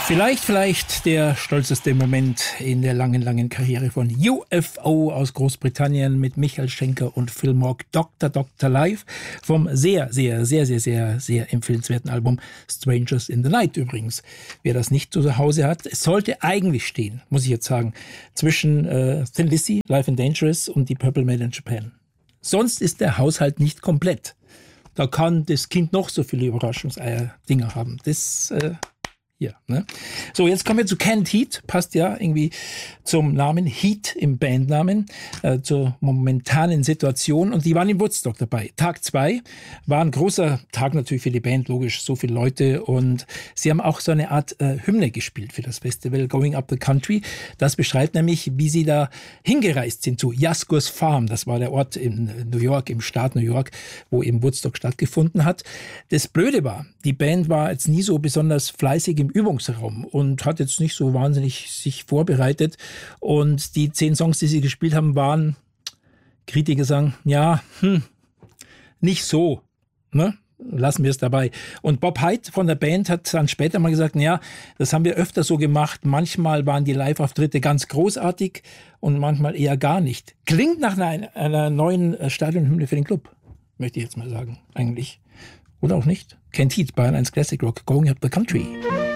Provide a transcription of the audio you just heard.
Vielleicht der stolzeste Moment in der langen Karriere von UFO aus Großbritannien mit Michael Schenker und Phil Mogg, Dr. Live vom sehr empfehlenswerten Album Strangers in the Night übrigens. Wer das nicht zu Hause hat, es sollte eigentlich stehen, muss ich jetzt sagen, zwischen Thin Lizzy, Live and Dangerous und die Purple Made in Japan. Sonst ist der Haushalt nicht komplett. Da kann das Kind noch so viele Überraschungseier-Dinger haben. Das hier, ne? So, jetzt kommen wir zu Canned Heat. Passt ja irgendwie zum Namen Heat im Bandnamen, zur momentanen Situation. Und die waren in Woodstock dabei. Tag 2 war ein großer Tag natürlich für die Band, logisch, so viele Leute. Und sie haben auch so eine Art Hymne gespielt für das Festival, Going Up the Country. Das beschreibt nämlich, wie sie da hingereist sind zu Yasgur's Farm. Das war der Ort in New York, im Staat New York, wo eben Woodstock stattgefunden hat. Das Blöde war, die Band war jetzt nie so besonders fleißig im Übungsraum und hat jetzt nicht so wahnsinnig sich vorbereitet. Und die 10 Songs, die sie gespielt haben, waren, Kritiker sagen, ja, nicht so, ne? Lassen wir es dabei. Und Bob Hyde von der Band hat dann später mal gesagt, ja, das haben wir öfter so gemacht. Manchmal waren die Live-Auftritte ganz großartig und manchmal eher gar nicht. Klingt nach einer neuen Stadionhymne für den Club, möchte ich jetzt mal sagen, eigentlich. Oder auch nicht. Canned Heat, Bayern 1 Classic Rock, Going Up the Country.